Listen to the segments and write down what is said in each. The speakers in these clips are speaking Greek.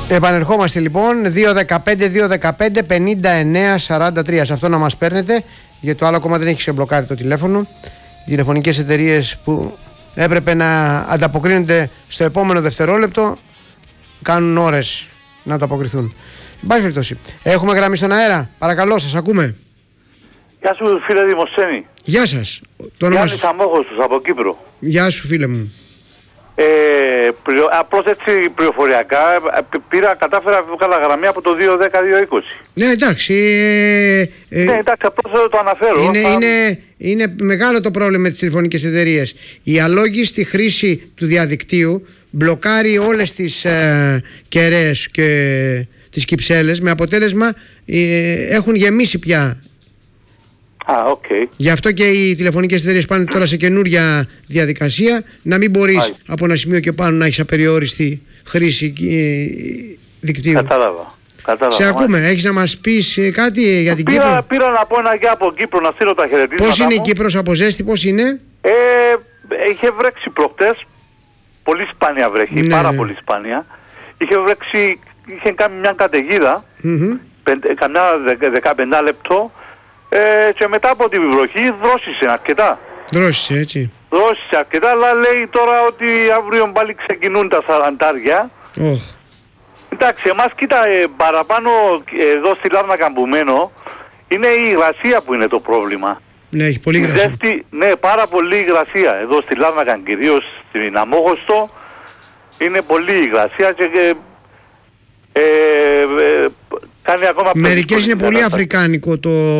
Επανερχόμαστε λοιπόν 2-15-2-15-59-43. Σε αυτό να μας παίρνετε, γιατί το άλλο ακόμα δεν έχει ξεμπλοκάρει το τηλέφωνο. Οι τηλεφωνικές εταιρείες που έπρεπε να ανταποκρίνονται στο επόμενο δευτερόλεπτο κάνουν ώρες να ανταποκριθούν. Εν πάση περιπτώσει, έχουμε γραμμή στον αέρα. Παρακαλώ, σας ακούμε. Γεια σου φίλε Δημοσθένη. Γεια σας. Γιάννης Αμόχωστος από Κύπρο. Γεια σου φίλε μου. Απλώς έτσι πληροφοριακά κατάφερα να βγάλα γραμμή από το 2-10-2-20. Ναι, εντάξει. Ναι, εντάξει, απλώς το αναφέρω. Είναι μεγάλο το πρόβλημα με τις τηλεφωνικές εταιρείες. Η αλόγιστη χρήση του διαδικτύου μπλοκάρει όλες τις κεραίες και τις κυψέλες, με αποτέλεσμα έχουν γεμίσει πια. Okay. Γι' αυτό και οι τηλεφωνικές εταιρείες πάνε τώρα σε καινούρια διαδικασία, να μην μπορείς από ένα σημείο και πάνω να έχεις απεριόριστη χρήση δικτύου. Κατάλαβα. Σε ακούμε, έχεις να μας πεις κάτι για την Κύπρο? Πήρα να πω ένα γεια από Κύπρο, να στείλω τα χαιρετίσματα. Πώς είναι η Κύπρος από ζέστη, πώς είναι? Είχε βρέξει προχτές, πολύ σπάνια βρέχει, πάρα πολύ σπάνια. Είχε βρέξει, είχε κάνει μια καταιγίδα, καμιά 15 λεπτό. Και μετά από την βροχή δρόσησε αρκετά. Δρόσησε έτσι. Δρόσησε αρκετά, αλλά λέει τώρα ότι αύριο πάλι ξεκινούν τα σαραντάρια. Εντάξει, εμάς κοίτα, παραπάνω εδώ στη Λάρνακα που μένω, είναι η υγρασία που είναι το πρόβλημα. Ναι, έχει πολύ υγρασία. Ναι, πάρα πολύ υγρασία. Εδώ στη Λάρνακα, κυρίως στην Αμόχωστο, είναι πολύ υγρασία και κάνει ακόμα. Μερικές είναι πολύ αφρικάνικο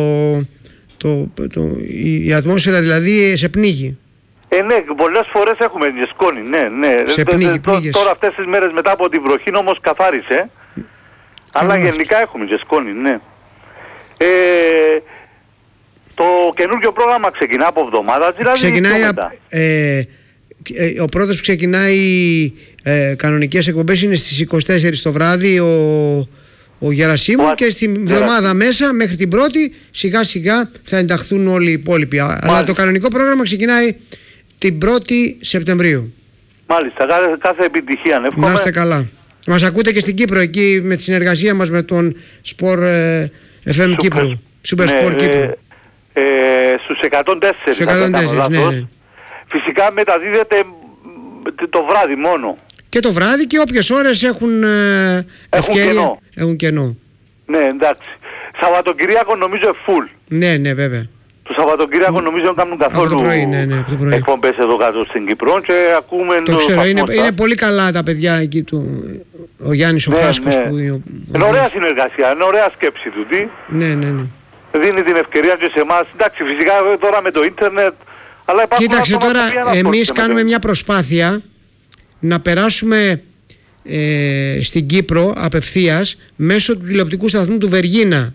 η ατμόσφαιρα, δηλαδή σε πνίγει. Ναι, πολλές φορές έχουμε σκόνη, ναι. Σε πνίγει, τώρα αυτές τις μέρες μετά από την βροχή όμως καθάρισε. Αλλά γενικά έχουμε και σκόνη, ναι. Το καινούργιο πρόγραμμα ξεκινά από εβδομάδα, δηλαδή ξεκινάει ο πρώτος που ξεκινάει κανονικές εκπομπές είναι στις 24 το βράδυ ο Γερασίμου, και στην εβδομάδα μέσα μέχρι την πρώτη σιγά σιγά θα ενταχθούν όλοι οι υπόλοιποι. Αλλά το κανονικό πρόγραμμα ξεκινάει την 1η Σεπτεμβρίου. Μάλιστα, κάθε επιτυχία. Να είστε καλά. Μας ακούτε και στην Κύπρο, εκεί με τη συνεργασία μας με τον Sport FM Κύπρου, Super Sport Κύπρου. Στους 104, στους 104 ναι. Φυσικά μεταδίδεται το βράδυ μόνο. Και το βράδυ και όποιες ώρες έχουν ευκαιρία. Έχουν κενό. Ναι, εντάξει. Σαββατοκυριακό νομίζω full. Ναι, βέβαια. Το Σαββατοκύριακο νομίζω κάνουν καθόλου εκπομπές εδώ κάτω στην Κύπρο και ακούμε... Το ξέρω, είναι πολύ καλά τα παιδιά εκεί του, ο Γιάννης ο Φάσκος. Είναι ωραία συνεργασία, είναι ωραία σκέψη του. Ναι. Δίνει την ευκαιρία και σε εμάς. Εντάξει, φυσικά τώρα με το ίντερνετ, αλλά υπάρχουν... Κοίταξε τώρα, εμείς κάνουμε μια προσπάθεια να περάσουμε στην Κύπρο απευθείας μέσω του τηλεοπτικού σταθμού του Βεργίνα.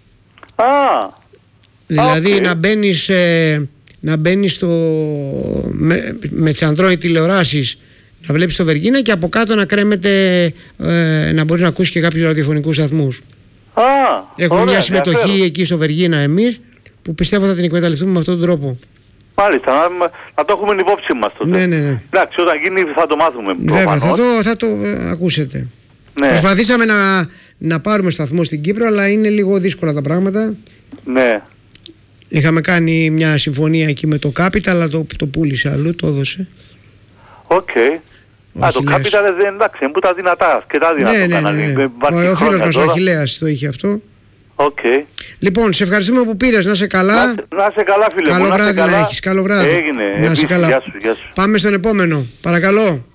Δηλαδή να μπαίνεις με τις Android τηλεοράσεις, να βλέπεις το Βεργίνα και από κάτω να κρέμεται, να μπορείς να ακούσεις και κάποιους ραδιοφωνικούς σταθμούς. Έχουμε μια συμμετοχή εκεί στο Βεργίνα εμείς, που πιστεύω θα την εκμεταλλευτούμε με αυτόν τον τρόπο. Μάλιστα, να το έχουμε υπόψη μας τότε. Ναι. Εντάξει, όταν γίνει θα το μάθουμε. Βέβαια, θα το ακούσετε. Ναι. Προσπαθήσαμε να πάρουμε σταθμό στην Κύπρο, αλλά είναι λίγο δύσκολα τα πράγματα. Ναι. Είχαμε κάνει μια συμφωνία εκεί με το Capital, αλλά το πούλησε αλλού, το έδωσε. Οκ. Το Capital δεν, εντάξει, είναι που τα δυνατά και τα δυνατά κανάλι. Ο φίλος μας ο Αχιλλέας το είχε αυτό. Λοιπόν, σε ευχαριστούμε που πήρες, να είσαι καλά. Να είσαι καλά φίλε μου. Καλό βράδυ να έχεις, καλό βράδυ. Έγινε, να είσαι καλά. Γεια σου. Πάμε στον επόμενο, παρακαλώ.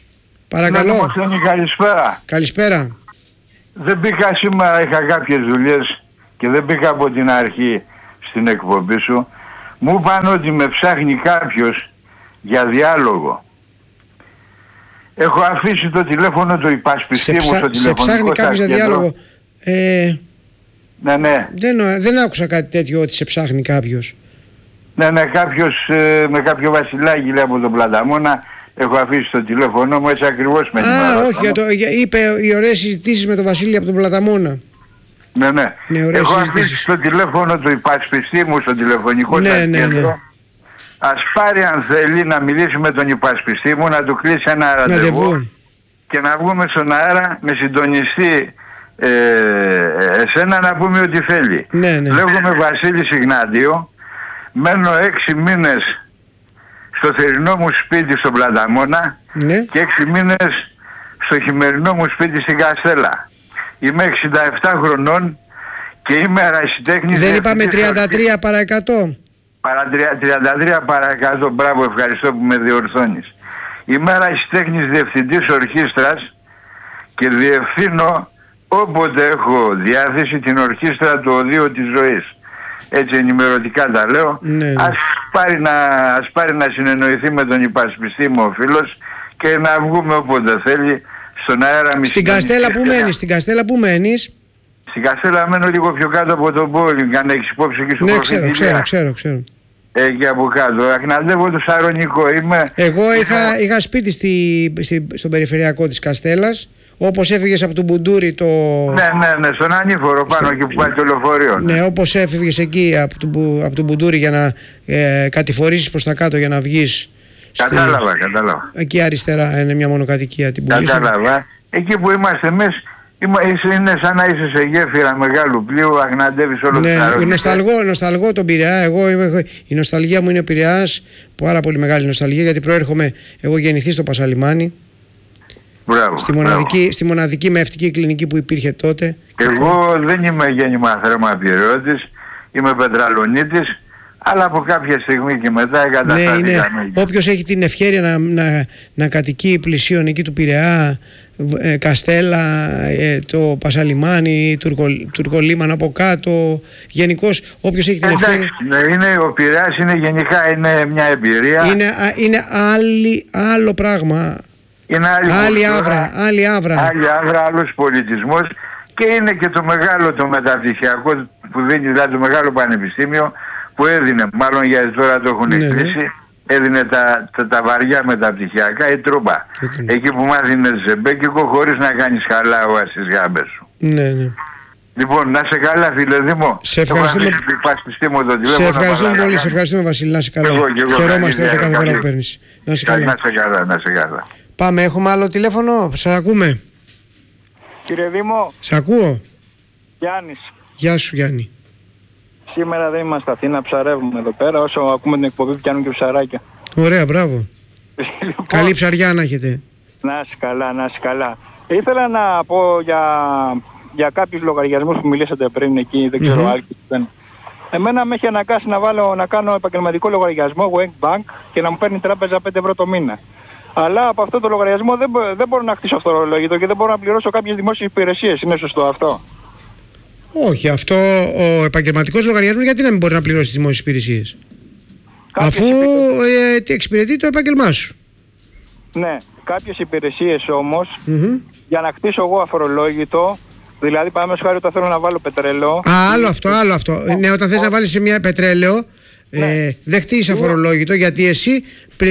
Καλησπέρα. Δεν μπήκα σήμερα, είχα κάποιες δουλειές και δεν μπήκα από την αρχή στην εκπομπή σου. Μου είπαν ότι με ψάχνει κάποιος για διάλογο. Έχω αφήσει το τηλέφωνο του υπασπιστή μου στο τηλεφωνικό. Σε ψάχνει κάποιος για διάλογο? Ναι. Δεν άκουσα κάτι τέτοιο, ότι σε ψάχνει κάποιος. Ναι, κάποιος με κάποιο βασιλάκι λέει από τον Πλαταμόνα. Έχω αφήσει το τηλέφωνο μου, έτσι ακριβώς με όχι, είπε οι ωραίες συζητήσεις με τον Βασίλη από τον Πλαταμόνα. Ναι. Έχω αφήσει το τηλέφωνο του υπασπιστή μου στο τηλεφωνικό κέντρο. Ας πάρει αν θέλει να μιλήσει με τον υπασπιστή μου, να του κλείσει ένα ραντεβού και να βγούμε στον αέρα με συντονιστή εσένα να πούμε ό,τι θέλει. Ναι. Λέγομαι Βασίλης Ιγνάτιο, μένω 6 μήνες στο θερινό μου σπίτι στον Πλαταμόνα και 6 μήνες στο χειμερινό μου σπίτι στην Καστέλα. Είμαι 67 χρονών και είμαι ερασιτέχνης. Δεν είπαμε 33 παρά 100? 33 παρά 100, μπράβο, ευχαριστώ που με διορθώνεις. Είμαι ερασιτέχνης διευθυντής ορχήστρας και διευθύνω όποτε έχω διάθεση την ορχήστρα του Οδείου της Ζωής. Έτσι ενημερωτικά τα λέω. Ας πάρει να συνεννοηθεί με τον υπασπιστή μου ο φίλος και να βγούμε όποτε θέλει στον αέρα. Στην Καστέλα που μένεις? Στην Καστέλα μένω λίγο πιο κάτω από τον Μπόλινγκ, αν έχεις υπόψη εκεί στο προφήτηλια. Ναι, ξέρω. Εκεί από κάτω. Αχναντεύω το Σαρονικό είμαι. Εγώ είχα σπίτι στον περιφερειακό της Καστέλας. Όπως έφυγες από τον Μπουντούρι το... Ναι, στον Ανήφορο πάνω εκεί που πάει το λεωφορείο. Ναι, όπως έφυγες εκεί από τον Μπουντούρι για να κατηφορήσεις προς τα κάτω για να βγεις. Κατάλαβα. Εκεί αριστερά είναι μια μονοκατοικία την πουλήσαμε. Κατάλαβα. Εκεί που είμαστε εμείς είναι σαν να είσαι σε γέφυρα μεγάλου πλοίου, αγναντεύεις όλο το Σαρονικό. Νοσταλγώ τον Πειραιά. Η νοσταλγία μου είναι ο Πειραιάς, πάρα πολύ μεγάλη νοσταλγία, γιατί προέρχομαι, εγώ γεννηθεί στο Πασαλιμάνι. Μπράβο, στη μοναδική μευτική κλινική που υπήρχε τότε. Εγώ δεν είμαι γέννημα θέρμα Πειραιώτης, είμαι Πετραλονίτης, αλλά από κάποια στιγμή και μετά εγκαταστάθηκαμε. Όποιος έχει την ευκαιρία να κατοικεί πλησίον εκεί του Πειραιά, Καστέλα, το Πασαλιμάνι, Τουρκολίμαν από κάτω, γενικώς όποιος έχει την ευκαιρία. Ο Πειραιάς είναι γενικά είναι μια εμπειρία. Είναι άλλο πράγμα. Είναι άλλη άβρα, άλλος πολιτισμός, και είναι και το μεγάλο το μεταπτυχιακό που δίνει, δηλαδή το μεγάλο πανεπιστήμιο που έδινε, μάλλον γιατί τώρα το έχουν κλείσει, έδινε τα βαριά μεταπτυχιακά, η Τρούμπα. Εκεί που μάθαινες ζεμπέκικο χωρίς να κάνεις χαλάωα στις γάμπες σου. Ναι. Λοιπόν, να σε καλά, φίλε Δήμο. Σε ευχαριστούμε πολύ, σε ευχαριστούμε Βασίλη, να σε καλά. Χαιρόμαστε κάθε φορά που παίρνεις. Να σε καλά. Πάμε, έχουμε άλλο τηλέφωνο, σας ακούμε. Κύριε Δήμο. Σε ακούω. Γιάννης. Γεια σου Γιάννη. Σήμερα δεν είμαστε Αθήνα, ψαρεύουμε εδώ πέρα, όσο ακούμε την εκπομπή πιάνουν και ψαράκια. Ωραία, μπράβο. Λοιπόν, καλή ψαριά να έχετε. Να είσαι καλά. Ήθελα να πω για κάποιους λογαριασμούς που μιλήσατε πριν εκεί, δεν ξέρω Άλκη. Εμένα με έχει αναγκάσει να κάνω επαγγελματικό λογαριασμό, Wake Bank, και να μου παίρνει τράπεζα 5 ευρώ το μήνα. Αλλά από αυτό το λογαριασμό δεν μπορώ να χτίσω αυτορολόγητο και δεν μπορώ να πληρώσω κάποιες δημόσιες υπηρεσίες. Είναι σωστό αυτό? Όχι, αυτό ο επαγγελματικός λογαριασμός γιατί να μην μπορεί να πληρώσει τις δημόσιες υπηρεσίες? Αφού εξυπηρετεί το επάγγελμά σου. Ναι, κάποιες υπηρεσίες όμως, για να χτίσω εγώ αφορολόγητο, δηλαδή πάμε χάρη όταν θέλω να βάλω πετρέλαιο. Άλλο αυτό. Ναι, όταν θες να βάλεις σε μια πετρέλαιο, δεν χτίζεις αφορολόγητο, γιατί εσύ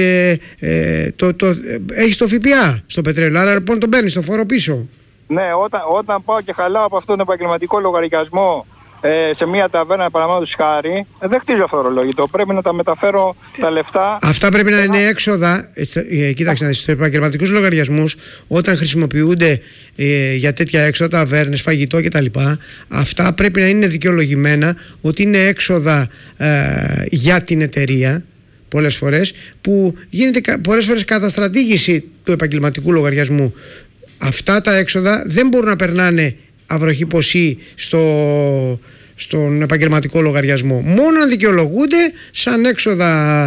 έχεις το ΦΠΑ στο πετρέλαιο, άρα λοιπόν τον παίρνεις το φόρο πίσω. Ναι, όταν πάω και χαλάω από αυτόν τον επαγγελματικό λογαριασμό σε μια ταβέρνα, παραδείγματος χάρη, δεν χτίζω αφορολόγητο. Πρέπει να τα μεταφέρω τα λεφτά. Αυτά πρέπει να είναι έξοδα. Κοίταξε, στους επαγγελματικούς λογαριασμούς, όταν χρησιμοποιούνται για τέτοια έξοδα, ταβέρνες, φαγητό κτλ., αυτά πρέπει να είναι δικαιολογημένα ότι είναι έξοδα για την εταιρεία. Πολλές φορές που γίνεται πολλές φορές καταστρατήγηση του επαγγελματικού λογαριασμού. Αυτά τα έξοδα δεν μπορούν να περνάνε αυροχή ποσή στον επαγγελματικό λογαριασμό. Μόνο αν δικαιολογούνται σαν έξοδα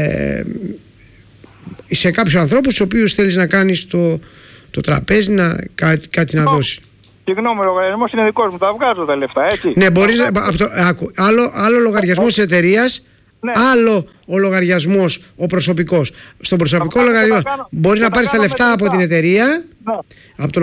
σε κάποιους ανθρώπους στους οποίους θέλεις να κάνεις το τραπέζι, κάτι να δώσει. Συγγνώμη, ο λογαριασμός είναι δικός μου, τα βγάζω τα λεφτά, έτσι. Ναι, μπορείς, άλλο λογαριασμός της εταιρείας, άλλο ο λογαριασμός ο προσωπικός. Στον προσωπικό λογαριασμό μπορείς να πάρεις τα λεφτά από την εταιρεία, από το